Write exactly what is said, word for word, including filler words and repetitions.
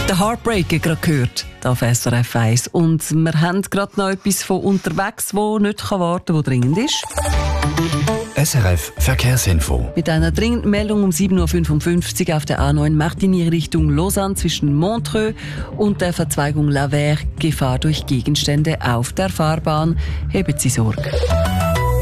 Der Heartbreaker gerade gehört, da auf S R F eins. Und wir haben gerade noch etwas von unterwegs, wo nicht warten kann, wo dringend ist. S R F Verkehrsinfo. Mit einer dringenden Meldung um sieben Uhr fünfundfünfzig auf der A neun Martigny Richtung Lausanne zwischen Montreux und der Verzweigung La Verre. Gefahr durch Gegenstände auf der Fahrbahn. Haben Sie Sorge.